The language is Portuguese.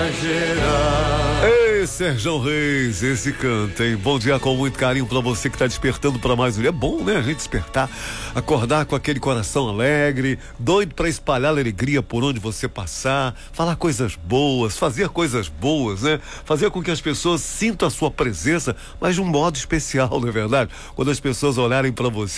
Ei, Sérgio Reis, esse canta, hein? Bom dia com muito carinho pra você que tá despertando pra mais um dia. É bom, né? A gente despertar, acordar com aquele coração alegre, doido pra espalhar alegria por onde você passar, falar coisas boas, fazer coisas boas, né? Fazer com que as pessoas sintam a sua presença, mas de um modo especial, não é verdade? Quando as pessoas olharem pra você